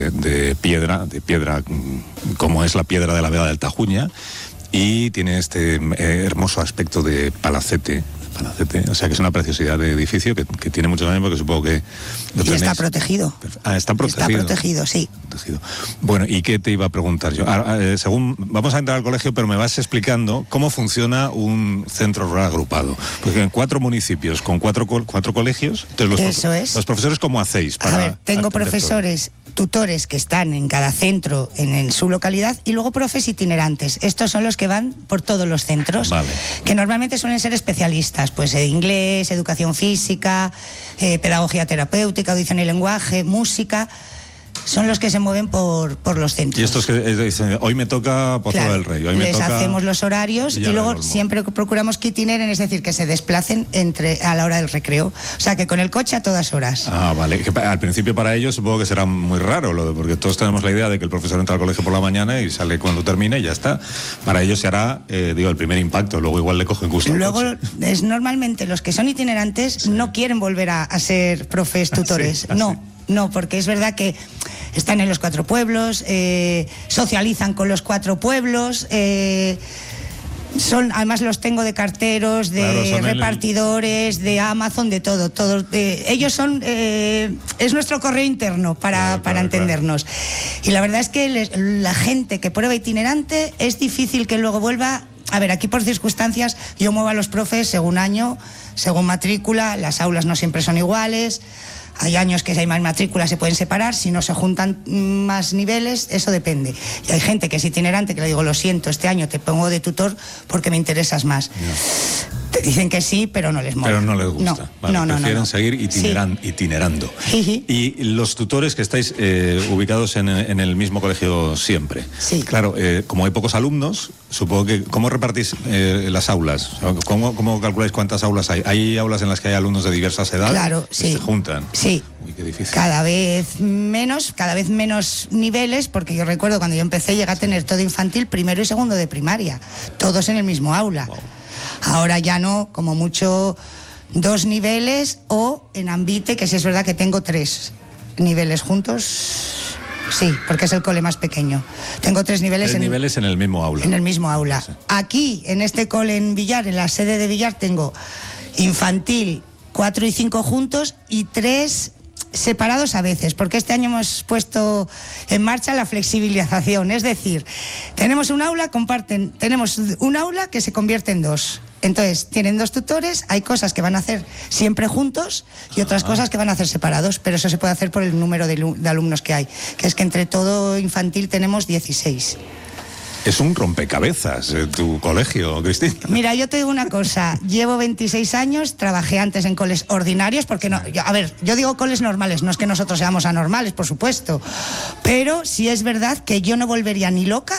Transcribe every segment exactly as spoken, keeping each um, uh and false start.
de piedra, de piedra como es la piedra de la Vega del Tajuña, y tiene este eh, hermoso aspecto de palacete. Palacete, o sea que es una preciosidad de edificio que, que tiene muchos años, porque supongo que lo y tenéis. está protegido. Ah, está protegido. Está protegido, sí. Protegido. Bueno, ¿y qué te iba a preguntar yo? Ah, eh, según vamos a entrar al colegio, pero me vas explicando cómo funciona un centro rural agrupado, porque en cuatro municipios con cuatro cuatro colegios. Entonces los Eso es. Los profesores, ¿cómo hacéis para? A ver, tengo profesores, tutores que están en cada centro, en, en su localidad, y luego profes itinerantes. Estos son los que van por todos los centros, vale, que normalmente suelen ser especialistas, pues eh, inglés, educación física, eh, pedagogía terapéutica, audición y lenguaje, música. Son los que se mueven por, por los centros. Y estos que eh, dicen, hoy me toca Pozo claro, del Rey, hoy me les toca... hacemos los horarios y luego siempre procuramos que itineren, es decir, que se desplacen entre a la hora del recreo. O sea, que con el coche a todas horas. Ah, vale. Que al principio para ellos supongo que será muy raro, lo de, porque todos tenemos la idea de que el profesor entra al colegio por la mañana y sale cuando termine y ya está. Para ellos se hará, eh, digo, el primer impacto, luego igual le cogen gusto. Luego, es normalmente los que son itinerantes sí. no quieren volver a, a ser profes tutores. ¿Ah, sí? ¿Ah, no. sí? No, porque es verdad que están en los cuatro pueblos, eh, socializan con los cuatro pueblos, eh, son, además los tengo de carteros, de claro, repartidores, el... de Amazon, de todo. todo eh, ellos son, eh, es nuestro correo interno para, claro, para claro, entendernos. Claro. Y la verdad es que les, la gente que prueba itinerante es difícil que luego vuelva. A ver, aquí por circunstancias yo muevo a los profes según año, según matrícula, las aulas no siempre son iguales. Hay años que si hay más matrículas se pueden separar, si no se juntan más niveles, eso depende. Y hay gente que es itinerante, que le digo, lo siento, este año te pongo de tutor porque me interesas más. No. Te dicen que sí, pero no les mola. Pero no les gusta. No, vale, no, no, prefieren no, no. seguir itineran, sí. itinerando. Sí. Y los tutores que estáis eh, ubicados en, en el mismo colegio siempre. Sí. Claro, eh, como hay pocos alumnos, supongo que... ¿Cómo repartís eh, las aulas? ¿Cómo, ¿Cómo calculáis cuántas aulas hay? ¿Hay aulas en las que hay alumnos de diversas edades? Claro, que sí. se juntan. Sí. Uy, qué difícil. Cada vez menos, cada vez menos niveles, porque yo recuerdo cuando yo empecé llegué a tener todo infantil, primero y segundo de primaria, todos en el mismo aula. Wow. Ahora ya no, como mucho dos niveles, o en Ambite, que sí es verdad que tengo tres niveles juntos. Sí, porque es el cole más pequeño. Tengo tres niveles, tres en, niveles en el mismo aula. En el mismo aula. Sí. Aquí, en este cole en Villar, en la sede de Villar, tengo infantil cuatro y cinco juntos y tres separados a veces, porque este año hemos puesto en marcha la flexibilización, es decir, tenemos un aula, comparten, tenemos un aula que se convierte en dos. Entonces, tienen dos tutores, hay cosas que van a hacer siempre juntos y otras ah. cosas que van a hacer separados, pero eso se puede hacer por el número de, de alumnos que hay, que es que entre todo infantil tenemos dieciséis. Es un rompecabezas eh, tu colegio, Cristina. Mira, yo te digo una cosa, llevo veintiséis años, trabajé antes en coles ordinarios, porque no, yo, a ver, yo digo coles normales, no es que nosotros seamos anormales, por supuesto, pero sí es verdad que yo no volvería ni loca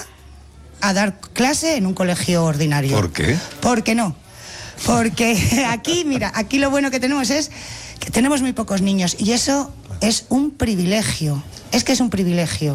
a dar clase en un colegio ordinario. ¿Por qué? Porque no, porque aquí, mira, aquí lo bueno que tenemos es que tenemos muy pocos niños y eso es un privilegio, es que es un privilegio.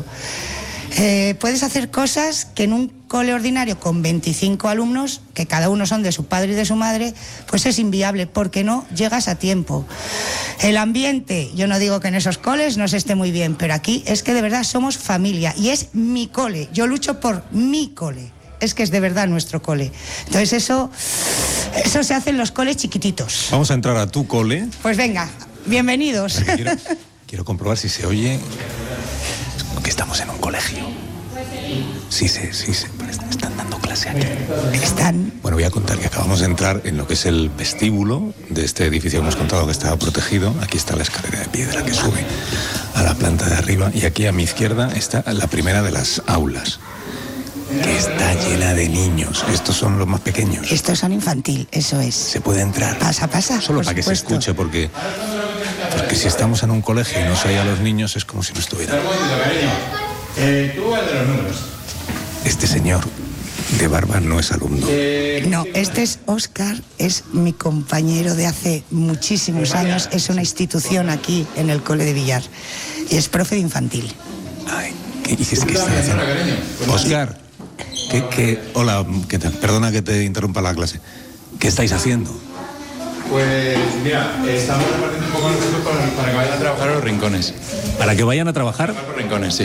Eh, puedes hacer cosas que en un cole ordinario con veinticinco alumnos, que cada uno son de su padre y de su madre, pues es inviable, porque no llegas a tiempo. El ambiente, yo no digo que en esos coles no se esté muy bien, pero aquí es que de verdad somos familia y es mi cole, yo lucho por mi cole, es que es de verdad nuestro cole. Entonces eso, eso se hace en los coles chiquititos. Vamos a entrar a tu cole. Pues venga, bienvenidos. Quiero, quiero comprobar si se oye... que estamos en un colegio. Sí, sí, sí, sí, están dando clase aquí. Están. Bueno, voy a contar que acabamos de entrar en lo que es el vestíbulo de este edificio que hemos contado que estaba protegido. Aquí está la escalera de piedra que sube a la planta de arriba y aquí a mi izquierda está la primera de las aulas, que está llena de niños. Estos son los más pequeños. Estos son infantil, eso es. ¿Se puede entrar? Pasa, pasa. Solo para que se escuche, porque, porque si estamos en un colegio y no se oye a los niños es como si no estuvieran. Eh, tú el de los números. Este señor de barba no es alumno. Eh, no, este es Óscar, es mi compañero de hace muchísimos años, es una institución aquí en el cole de Villar y es profe de infantil. Ay, ¿qué dices que está haciendo? Óscar, ¿qué, qué, hola, ¿qué tal? Perdona que te interrumpa la clase. ¿Qué estáis haciendo? Pues mira, estamos repartiendo un poco los chicos para, para que vayan a trabajar a los rincones. ¿Para que vayan a trabajar? A los rincones, sí.